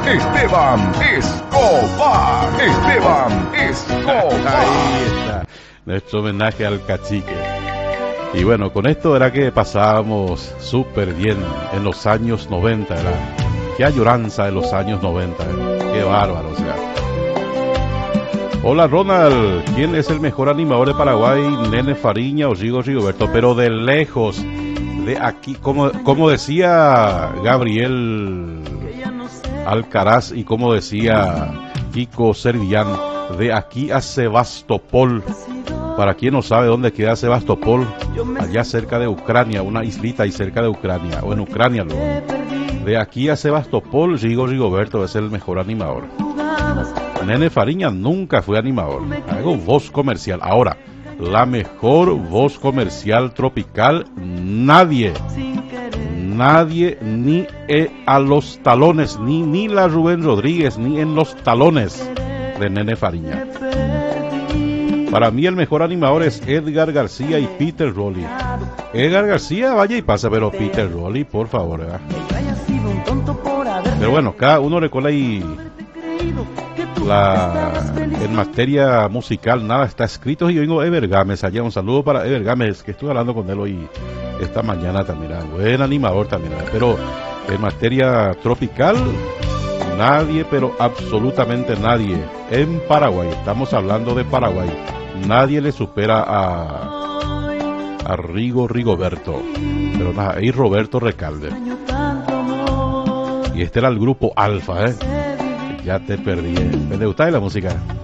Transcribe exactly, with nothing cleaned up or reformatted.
Esteban Escobar. Esteban Escobar. Ahí está, nuestro homenaje al cacique. Y bueno, con esto era que pasábamos súper bien en los años noventa, era. Qué añoranza de los años noventa, ¿eh? Qué bárbaro, o sea. Hola Ronald, ¿quién es el mejor animador de Paraguay? Nene Fariña o Rigo Rigoberto, pero de lejos, de aquí, como, como decía Gabriel Alcaraz y como decía Kiko Servillán, de aquí a Sebastopol. Para quien no sabe dónde queda Sebastopol, allá cerca de Ucrania, una islita ahí cerca de Ucrania, o en Ucrania luego. De aquí a Sebastopol, Rigo Rigoberto es el mejor animador. Nene Fariña nunca fue animador. Hago voz comercial. Ahora, la mejor voz comercial tropical, nadie. Nadie, ni eh, a los talones, ni, ni la Rubén Rodríguez, ni en los talones de Nene Fariña. Para mí el mejor animador es Edgar García y Peter Rolly. Edgar García, vaya y pasa, pero Peter Rolly, por favor, ¿verdad? Pero bueno, cada uno le cola y la, en materia musical nada está escrito. Y yo vengo Ever Gámez allá, un saludo para Ever Gámez, que estuve hablando con él hoy, esta mañana también, ¿verdad? Buen animador también, ¿verdad? Pero en materia tropical, nadie, pero absolutamente nadie. En Paraguay, estamos hablando de Paraguay, nadie le supera a, a Rigo Rigoberto. Pero nada, ahí Roberto Recalde. Y este era el grupo Alfa, ¿eh? Ya te perdí. ¿Me gusta la música?